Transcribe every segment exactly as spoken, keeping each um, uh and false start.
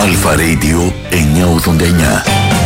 Αλφα Radio εννιακόσια ογδόντα εννιά.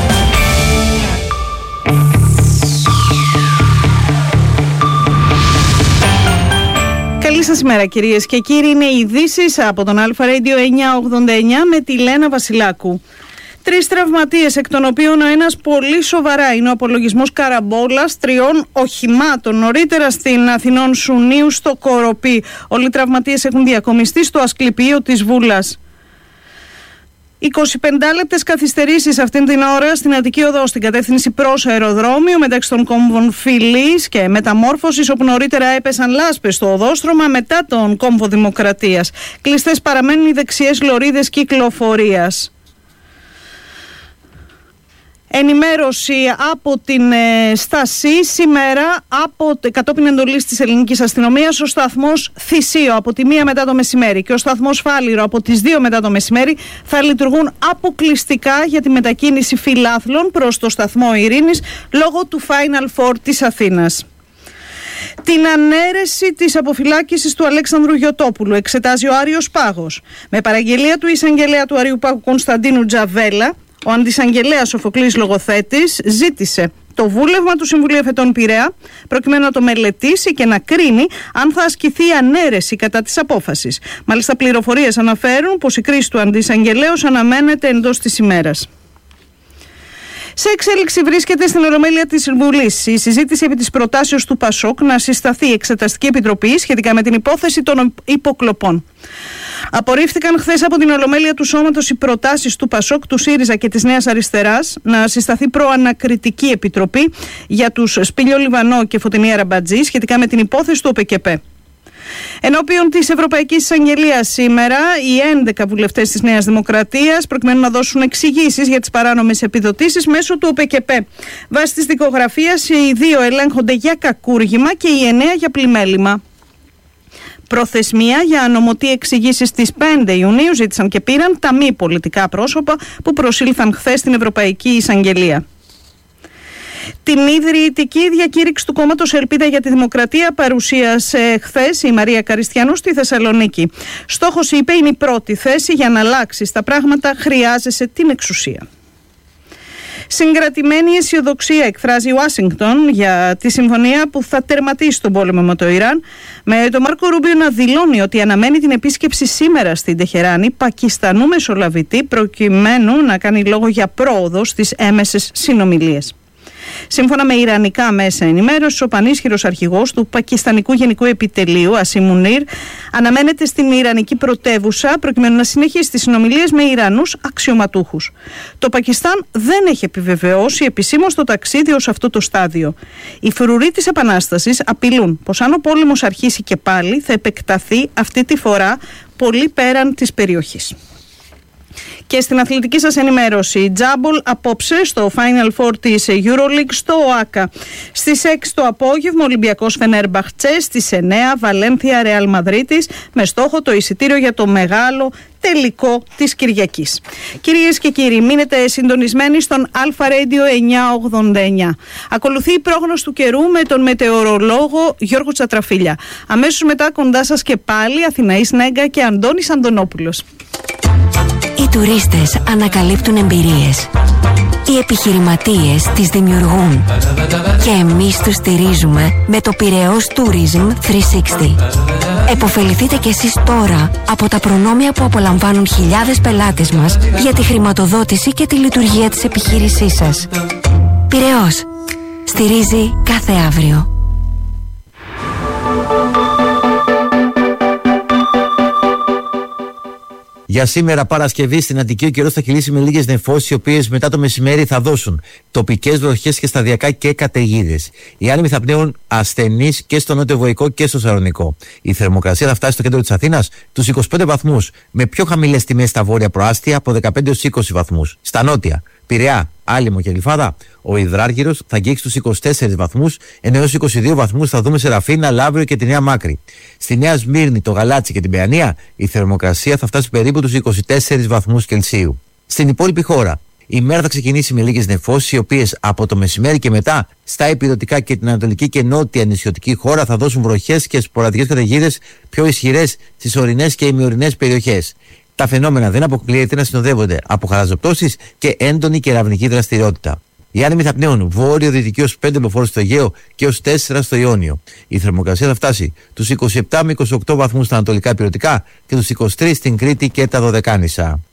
Καλή σας ημέρα κυρίες και κύριοι, είναι οι ειδήσεις από τον Αλφα Radio εννιακόσια ογδόντα εννιά με τη Λένα Βασιλάκου. Τρεις τραυματίες, εκ των οποίων ο ένας πολύ σοβαρά, είναι ο απολογισμός καραμπόλας τριών οχημάτων νωρίτερα στην Αθηνών Σουνίου στο Κοροπή. Όλοι οι τραυματίες έχουν διακομιστεί στο Ασκληπείο της Βούλας. εικοσιπέντε λεπτές καθυστερήσεις αυτήν την ώρα στην Αττική Οδό στην κατεύθυνση προς αεροδρόμιο μεταξύ των κόμβων Φιλής και Μεταμόρφωσης, όπου νωρίτερα έπεσαν λάσπες στο οδόστρωμα μετά τον κόμβο Δημοκρατίας. Κλειστές παραμένουν οι δεξιές λωρίδες κυκλοφορίας. Ενημέρωση από την ε, Στασή σήμερα, από, κατόπιν εντολής της ελληνικής αστυνομίας, ο σταθμός Θησίο από τη μία μετά το μεσημέρι και ο σταθμός Φάληρο από τις δύο μετά το μεσημέρι θα λειτουργούν αποκλειστικά για τη μετακίνηση φιλάθλων προς το σταθμό Ειρήνης λόγω του Final Four της Αθήνας. Την ανέρεση της αποφυλάκησης του Αλέξανδρου Γιωτόπουλου εξετάζει ο Άριος Πάγος. Με παραγγελία του εισαγγελέα του Αριού Πάγου Κωνσταντίνου Τζαβέλα, ο αντισαγγελέας Σοφοκλής Λογοθέτης ζήτησε το βούλευμα του Συμβουλίου Εφετών Πειραιά προκειμένου να το μελετήσει και να κρίνει αν θα ασκηθεί ανέρεση κατά της απόφασης. Μάλιστα, πληροφορίες αναφέρουν πως η κρίση του αντισαγγελέως αναμένεται εντός της ημέρας. Σε εξέλιξη βρίσκεται στην Ολομέλεια της Βουλής η συζήτηση επί της προτάσεως του ΠΑΣΟΚ να συσταθεί εξεταστική επιτροπή σχετικά με την υπόθεση των υποκλοπών. Απορρίφθηκαν χθες από την Ολομέλεια του Σώματος οι προτάσεις του ΠΑΣΟΚ, του ΣΥΡΙΖΑ και της Νέας Αριστεράς να συσταθεί προανακριτική επιτροπή για τους Σπήλιο Λιβανό και Φωτεινή Αραμπατζή σχετικά με την υπόθεση του ΟΠΕΚΕΠΕ. Ενώπιον της Ευρωπαϊκής Εισαγγελίας σήμερα, οι έντεκα βουλευτές της Νέας Δημοκρατίας προκειμένου να δώσουν εξηγήσεις για τις παράνομες επιδοτήσεις μέσω του ΟΠΕΚΕΠΕ. Βάσει της δικογραφίας, οι δύο ελέγχονται για κακούργημα και οι εννέα για πλημέλημα. Προθεσμία για ανομωτή εξηγήσεις στις πέντε Ιουνίου ζήτησαν και πήραν τα μη πολιτικά πρόσωπα που προσήλθαν χθες στην Ευρωπαϊκή Εισαγγελία. Την ιδρυτική διακήρυξη του κόμματος Ελπίδα για τη Δημοκρατία παρουσίασε χθες η Μαρία Καριστιανού στη Θεσσαλονίκη. Στόχος, είπε, είναι η πρώτη θέση. Για να αλλάξει τα πράγματα χρειάζεσαι την εξουσία. Συγκρατημένη αισιοδοξία εκφράζει η Ουάσιγκτον για τη συμφωνία που θα τερματίσει τον πόλεμο με το Ιράν, με τον Μάρκο Ρούμπιο να δηλώνει ότι αναμένει την επίσκεψη σήμερα στην Τεχεράνη Πακιστανού μεσολαβητή προκειμένου να κάνει λόγο για πρόοδο στις έμεσες συνομιλίες. Σύμφωνα με ιρανικά μέσα ενημέρωσης, ο πανίσχυρος αρχηγός του Πακιστανικού Γενικού Επιτελείου, Ασίμ Μουνίρ, αναμένεται στην ιρανική πρωτεύουσα προκειμένου να συνεχίσει τις συνομιλίες με Ιρανούς αξιωματούχους. Το Πακιστάν δεν έχει επιβεβαιώσει επισήμως το ταξίδι ως αυτό το στάδιο. Οι φρουροί της Επανάστασης απειλούν πως αν ο πόλεμος αρχίσει και πάλι θα επεκταθεί αυτή τη φορά πολύ πέραν της περιοχής. Και στην αθλητική σας ενημέρωση, τζάμπολ απόψε στο Final Four της EuroLeague στο ΟΑΚΑ. Στις έξι το απόγευμα, Ολυμπιακός Φενέρμπαχτσε, στις εννέα Βαλένθια Ρεάλ Μαδρίτης, με στόχο το εισιτήριο για το μεγάλο τελικό της Κυριακής. Κυρίες και κύριοι, μείνετε συντονισμένοι στον Αλφα Radio εννιακόσια ογδόντα εννιά. Ακολουθεί η πρόγνωση του καιρού με τον μετεωρολόγο Γιώργο Τσατραφίλια. Αμέσως μετά κοντά σας και πάλι Αθηναής Νέγκα και Αντώνης Αντωνόπουλος. Οι τουρίστες ανακαλύπτουν εμπειρίες. Οι επιχειρηματίες τις δημιουργούν. Και εμείς τους στηρίζουμε με το Πειραιώς Tourism τριακόσια εξήντα. Εποφεληθείτε κι εσείς τώρα από τα προνόμια που απολαμβάνουν χιλιάδες πελάτες μας για τη χρηματοδότηση και τη λειτουργία της επιχείρησής σας. Πειραιώς. Στηρίζει κάθε αύριο. Για σήμερα, Παρασκευή, στην Αττική ο καιρός θα κυλήσει με λίγες νεφώσεις, οι οποίες μετά το μεσημέρι θα δώσουν τοπικές βροχές και σταδιακά και καταιγίδες. Οι άνεμοι θα πνέουν ασθενείς και στο νότιο-βοϊκό και στο Σαλονικό. Η θερμοκρασία θα φτάσει στο κέντρο της Αθήνας τους είκοσι πέντε βαθμούς, με πιο χαμηλές τιμές στα βόρεια προάστια από δεκαπέντε έως είκοσι βαθμούς. Στα νότια, Πειραιά, Άλυμο και Γλυφάδα, ο υδράργυρος θα αγγίξει τους είκοσι τέσσερις βαθμούς, ενώ έως είκοσι δύο βαθμούς θα δούμε σε Ραφίνα, Λαύριο και τη Νέα Μάκρη. Στη Νέα Σμύρνη, το Γαλάτσι και την Παιανία, η θερμοκρασία θα φτάσει περίπου τους είκοσι τέσσερις βαθμούς Κελσίου. Στην υπόλοιπη χώρα, η μέρα θα ξεκινήσει με λίγες νεφώσεις, οι οποίες από το μεσημέρι και μετά στα ηπειρωτικά και την ανατολική και νότια νησιωτική χώρα θα δώσουν βροχές και σποραδικές καταιγίδες πιο ισχυρές στις ορεινές και ημιορεινές περιοχές. Τα φαινόμενα δεν αποκλείεται να συνοδεύονται από χαλαζοπτώσεις και έντονη κεραυνική δραστηριότητα. Οι άνεμοι θα πνέουν βόρειο-δυτική ως πέντε μποφόρ στο Αιγαίο και ως τέσσερα στο Ιόνιο. Η θερμοκρασία θα φτάσει τους είκοσι επτά με είκοσι οκτώ βαθμούς στα ανατολικά ηπειρωτικά και τους είκοσι τρεις στην Κρήτη και τα Δωδεκάνησα.